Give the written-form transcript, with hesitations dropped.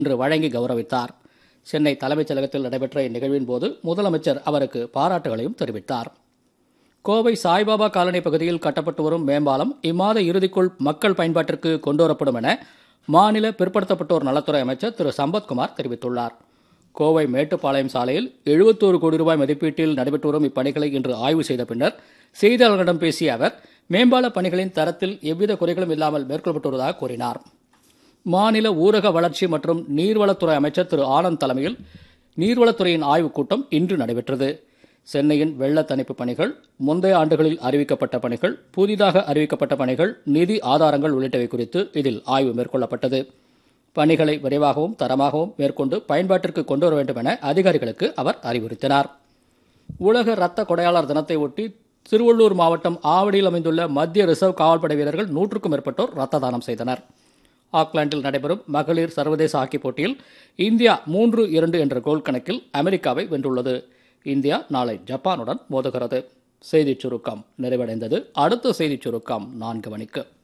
என்று வழங்கி கௌரவித்தார். சென்னை தலைமைச் செயலகத்தில் நடைபெற்ற இந்நிகழ்வின் போது முதலமைச்சர் அவருக்கு பாராட்டுகளையும் தெரிவித்தார். கோவை சாய்பாபா காலனி பகுதியில் கட்டப்பட்டு வரும் மேம்பாலம் இம்மாத இறுதிக்குள் மக்கள் பயன்பாட்டிற்கு கொண்டுவரப்படும் என மாநில பிற்படுத்தப்பட்டோர் நலத்துறை அமைச்சர் திரு சம்பத்குமார் தெரிவித்துள்ளார். கோவை மேட்டுப்பாளையம் சாலையில் 71 கோடி ரூபாய் மதிப்பீட்டில் நடைபெற்று வரும் இப்பணிகளை இன்று ஆய்வு செய்த பின்னர் செய்தியாளர்களிடம் பேசிய அவர் மேம்பால பணிகளின் தரத்தில் எவ்வித குறைகளும் இல்லாமல் மேற்கொள்ளப்பட்டு வருவதாக கூறினார். மாநில ஊரக வளர்ச்சி மற்றும் நீர்வளத்துறை அமைச்சர் திரு ஆனந்த் தலைமையில் நீர்வளத்துறையின் ஆய்வுக் கூட்டம் இன்று நடைபெற்றது. சென்னையின் வெள்ள தணிப்பு பணிகள், முந்தைய ஆண்டுகளில் அறிவிக்கப்பட்ட பணிகள், புதிதாக அறிவிக்கப்பட்ட பணிகள், நிதி ஆதாரங்கள் உள்ளிட்டவை குறித்து இதில் ஆய்வு மேற்கொள்ளப்பட்டது. பணிகளை விரைவாகவும் தரமாகவும் மேற்கொண்டு பயன்பாட்டிற்கு கொண்டுவர வேண்டும் என அதிகாரிகளுக்கு அவர் அறிவுறுத்தினார். உலக இரத்த கொடையாளர் தினத்தை ஒட்டி திருவள்ளூர் மாவட்டம் ஆவடியில் அமைந்துள்ள மத்திய ரிசர்வ் காவல்படை வீரர்கள் 100க்கும் மேற்பட்டோர் இரத்த தானம் செய்தனர். ஆக்லாந்தில் நடைபெறும் மகளிர் சர்வதேச ஹாக்கி போட்டியில் இந்தியா 3-2 என்ற கோல் கணக்கில் அமெரிக்காவை வென்றுள்ளது. இந்தியா நாளை ஜப்பானுடன் மோதுகிறது. செய்திச் சுருக்கம் நிறைவடைந்தது. அடுத்த செய்திச் சுருக்கம் 4 மணிக்கு.